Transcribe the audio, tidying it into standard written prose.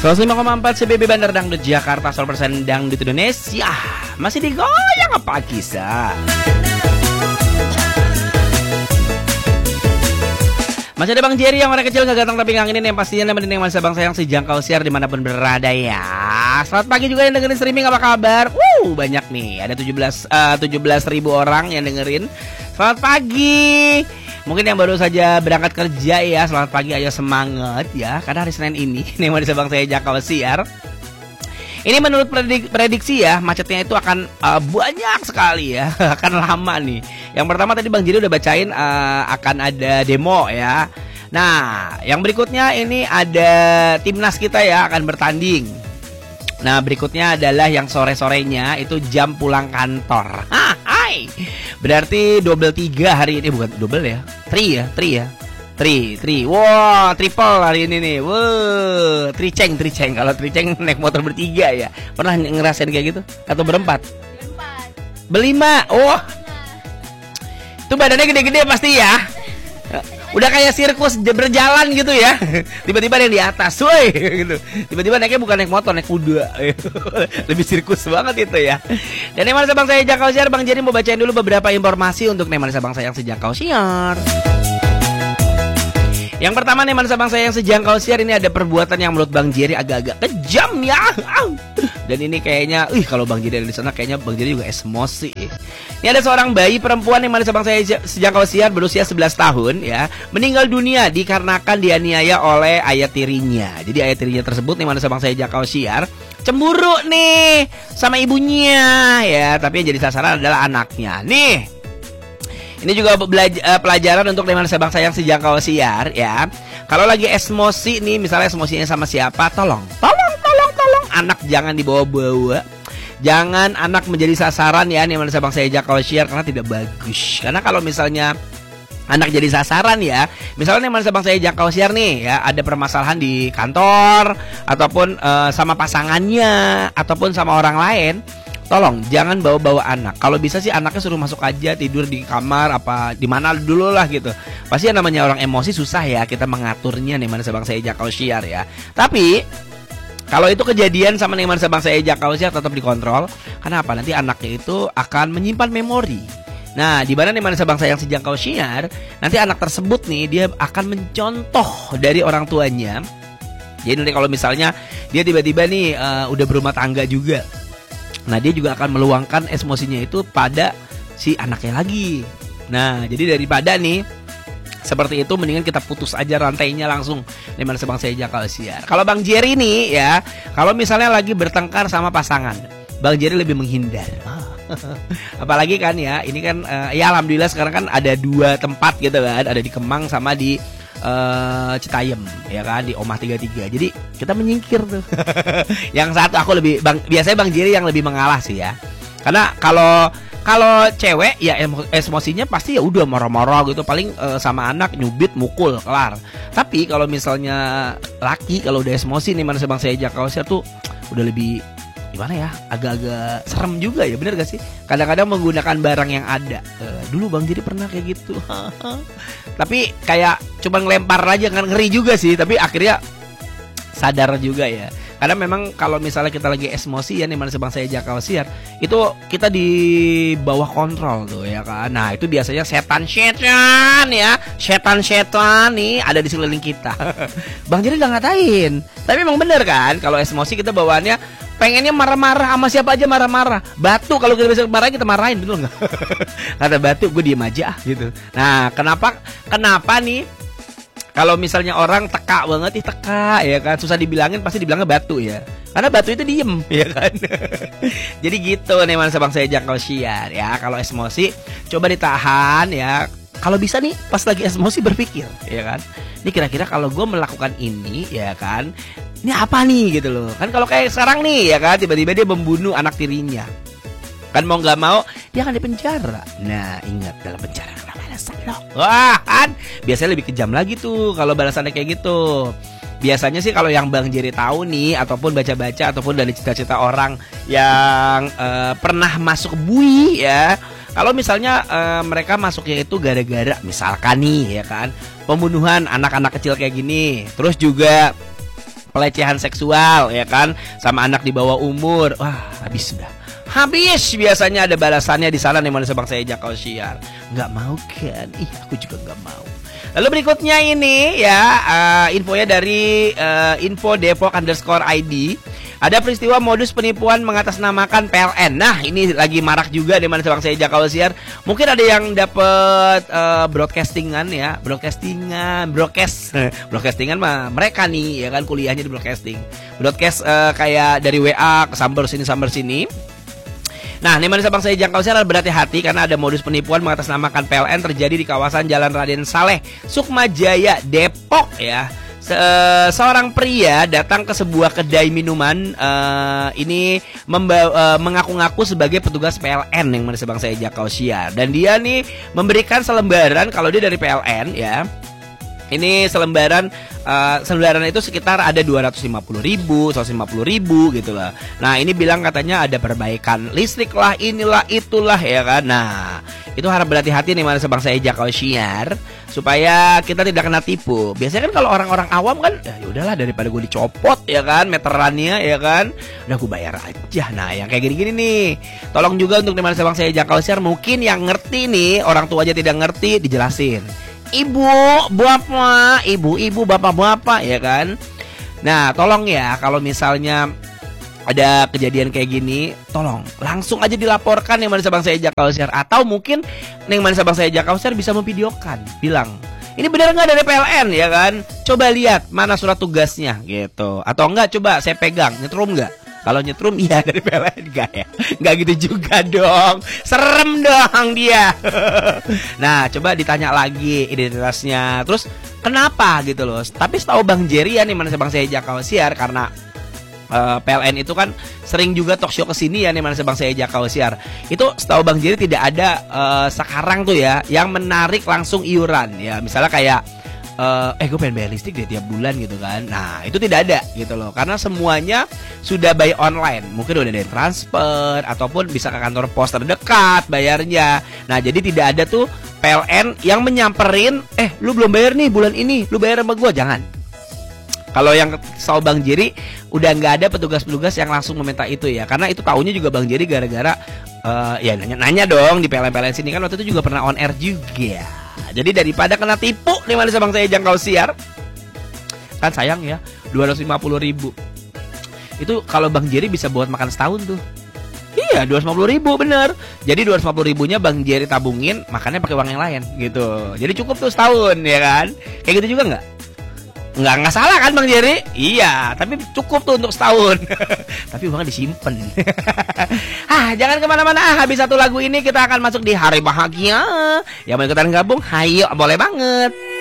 105,4 CBB Bandar Dangdut Jakarta, 100% Dangdut Indonesia. Masih digoyang apa kisah? Masih ada Bang Jerry yang orang kecil gak ganteng tapi nganginin, yang pastinya nemenin yang masa bangsa yang sejangkau siar dimanapun berada ya. Selamat pagi juga yang dengerin streaming, apa kabar? Banyak nih, ada 17.000 orang yang dengerin. Selamat pagi. Mungkin yang baru saja berangkat kerja ya, selamat pagi, ayo semangat ya. Karena hari Senin ini, nih mau disebang saya jangkau siar. Ini menurut prediksi ya, macetnya itu akan banyak sekali ya, akan lama nih. Yang pertama tadi Bang Jiri udah bacain akan ada demo ya. Nah, yang berikutnya ini ada timnas kita ya akan bertanding. Nah, berikutnya adalah yang sore-sorenya itu jam pulang kantor. Hai. Berarti double 3 hari ini, bukan double ya. 3 ya. 3. Wow, triple hari ini nih. Wow, triceng. Kalau triceng naik motor bertiga ya. Pernah ngerasain kayak gitu? Atau berempat? Berlima. Oh. Itu badannya gede-gede pasti ya. Udah kayak sirkus berjalan gitu ya. Tiba-tiba yang di atas, woi gitu. Tiba-tiba naiknya bukan naik motor, naik kuda. Lebih sirkus banget itu ya. Dan Neman Sabang saya jangkau siar, Bang Jerry mau bacain dulu beberapa informasi untuk Neman Sabang saya yang sejangkau siar. Yang pertama Neman Sabang saya yang sejangkau siar, ini ada perbuatan yang menurut Bang Jerry agak-agak kejam ya. Dan ini kayaknya, kalau Bang Jerry ada di sana kayaknya Bang Jerry juga emosi. Ini ada seorang bayi perempuan yang Neman Sabang saya sejangkau siar berusia 11 tahun ya, meninggal dunia dikarenakan dianiaya oleh ayah tirinya. Jadi ayah tirinya tersebut Neman Sabang saya jangkau siar cemburu nih sama ibunya ya, tapi yang jadi sasaran adalah anaknya. Nih, ini juga pelajaran untuk Neman Sabang saya yang sejangkau siar ya. Kalau lagi emosi nih, misalnya emosinya sama siapa, tolong anak jangan dibawa-bawa. Jangan anak menjadi sasaran ya Neman Sabang saya jangkau siar, karena tidak bagus. Karena kalau misalnya anak jadi sasaran ya, misalnya Neman Sabang saya jangkau siar nih ya, ada permasalahan di kantor ataupun sama pasangannya ataupun sama orang lain, tolong jangan bawa-bawa anak. Kalau bisa sih anaknya suruh masuk aja, tidur di kamar apa di mana dulu lah gitu. Pasti yang namanya orang emosi susah ya kita mengaturnya Neman Sabang saya jangkau siar ya. Tapi kalau itu kejadian sama Neman Sabang saya jangkau siar, tetap dikontrol. Kenapa? Nanti anaknya itu akan menyimpan memori. Nah, di mana Neman Sabang saya yang sejangkau siar, nanti anak tersebut nih dia akan mencontoh dari orang tuanya. Jadi nanti kalau misalnya dia tiba-tiba nih udah berumah tangga juga, nah dia juga akan meluangkan emosinya itu pada si anaknya lagi. Nah, jadi daripada nih seperti itu, mendingan kita putus aja rantainya langsung Neman Sabang saya jangkau siar. Kalau Bang Jerry nih ya, kalau misalnya lagi bertengkar sama pasangan, Bang Jerry lebih menghindar. Apalagi kan ya, ini kan ya alhamdulillah sekarang kan ada 2 tempat gitu kan, ada di Kemang sama di Citayam ya kan, di Omah 33. Jadi kita menyingkir tuh. Yang satu aku lebih biasanya Bang Jerry yang lebih mengalah sih ya. Karena kalau cewek ya emosinya pasti ya udah marah-marah gitu, paling sama anak nyubit mukul kelar. Tapi kalau misalnya laki kalau udah emosi nih Neman Sabang saya jangkau siar tuh udah lebih gimana ya, agak-agak serem juga ya, bener gak sih? Kadang-kadang menggunakan barang yang ada. Dulu Bang Jerry pernah kayak gitu. Tapi kayak cuma ngelempar aja kan, ngeri juga sih. Tapi akhirnya sadar juga ya. Karena memang kalau misalnya kita lagi emosi ya Neman Sabang saya jangkau siar, itu kita di bawah kontrol tuh ya kan. Nah, itu biasanya setan ya, setan nih ada di sekeliling kita. Bang Jerry gak ngatain, tapi emang bener kan, kalau emosi kita bawaannya pengennya marah-marah sama siapa aja, marah-marah. Batu kalau kita bisa marahin, kita marahin, betul nggak? Kata batu, gue diem aja gitu. Nah, kenapa nih? Kalau misalnya orang teka banget, teka ya kan, susah dibilangin, pasti dibilangnya batu ya. Karena batu itu diem ya kan. Jadi gitu Neman Sabang saya jangkau siar ya. Kalau emosi coba ditahan ya. Kalau bisa nih pas lagi emosi berpikir ya kan, ini kira-kira kalau gue melakukan ini ya kan, ini apa nih gitu loh. Kan kalau kayak sekarang nih ya kan, tiba-tiba dia membunuh anak tirinya, kan mau nggak mau dia akan dipenjara. Nah, ingat, dalam penjara kena balasan loh. Wah kan, biasanya lebih kejam lagi tuh kalau balasannya kayak gitu. Biasanya sih kalau yang Bang Jerry tahu nih, ataupun baca-baca, ataupun dari cita-cita orang yang pernah masuk bui ya, kalau misalnya mereka masuknya itu gara-gara misalkan nih ya kan, pembunuhan anak-anak kecil kayak gini, terus juga pelecehan seksual ya kan, sama anak di bawah umur. Wah, habis sudah. Habis biasanya ada balasannya di sana nih manusia bangsa Jakau Siar. Nggak mau kan? Ih, aku juga nggak mau. Lalu berikutnya ini ya infonya dari info Depok_ID. Ada peristiwa modus penipuan mengatasnamakan PLN. Nah, ini lagi marak juga di manusia bangsa Jakau Siar. Mungkin ada yang dapat broadcastingan ya, broadcastingan mah mereka nih ya kan kuliahnya di broadcasting. Broadcast kayak dari WA ke sambar sini. Nah, ini manusia bangsa Jakau Siar berhati-hati karena ada modus penipuan mengatasnamakan PLN terjadi di kawasan Jalan Raden Saleh, Sukmajaya, Depok ya. Seorang pria datang ke sebuah kedai minuman ini mengaku-ngaku sebagai petugas PLN yang manusia bangsa Jakau Siar, dan dia nih memberikan selembaran kalau dia dari PLN ya. Ini selembaran itu sekitar ada 250.000, 150.000 gitu lah. Nah, ini bilang katanya ada perbaikan listrik lah, inilah itulah ya kan. Nah, itu harap berhati-hati nih manusia bangsa Jakau Siar supaya kita tidak kena tipu. Biasanya kan kalau orang-orang awam kan ya udahlah, daripada gue dicopot ya kan meterannya ya kan, udah gue bayar aja. Nah, yang kayak gini-gini nih, tolong juga untuk manusia bangsa Jakau Siar, mungkin yang ngerti nih, orang tua aja tidak ngerti, dijelasin. Ibu, bapak, ibu, bapak ya kan. Nah, tolong ya kalau misalnya ada kejadian kayak gini, tolong langsung aja dilaporkan nih manusia bangsa Jakau Siar, atau mungkin nih manusia bangsa Jakau Siar bisa memvideokan, bilang ini benar nggak dari PLN ya kan? Coba lihat mana surat tugasnya gitu, atau enggak coba saya pegang, nyetrum nggak? Kalau nyetrum iya dari PLN, enggak ya? Enggak gitu juga dong. Serem dong dia. Nah, coba ditanya lagi identitasnya. Terus kenapa gitu loh. Tapi setahu Bang Jerry ya nih manusia bangsa Jakau Siar, karena PLN itu kan sering juga talk show kesini ya nih manusia bangsa Jakau Siar. Itu setahu Bang Jerry tidak ada sekarang tuh ya yang menarik langsung iuran ya. Misalnya kayak gue pengen bayar listrik deh tiap bulan gitu kan. Nah, itu tidak ada gitu loh, karena semuanya sudah by online. Mungkin udah ada transfer ataupun bisa ke kantor pos terdekat bayarnya. Nah, jadi tidak ada tuh PLN yang menyamperin, lu belum bayar nih bulan ini, lu bayar sama gue. Jangan. Kalau yang tahu Bang Jerry udah nggak ada petugas-petugas yang langsung meminta itu ya, karena itu taunya juga Bang Jerry gara-gara ya nanya dong di PLN sini kan, waktu itu juga pernah on air juga. Jadi daripada kena tipu nih manusia bangsa Jakau Siar, kan sayang ya, 250.000 itu kalau Bang Jerry bisa buat makan setahun tuh. Iya, 250.000 bener. Jadi 250.000-nya Bang Jerry tabungin, makannya pakai uang yang lain gitu. Jadi cukup tuh setahun ya kan. Kayak gitu juga nggak? Nggak salah kan Bang Jerry? Iya, tapi cukup tuh untuk setahun. Tapi uangnya disimpan. Jangan kemana-mana. Habis satu lagu ini kita akan masuk di hari bahagia. Yang mau ikutan gabung, hayo, boleh banget.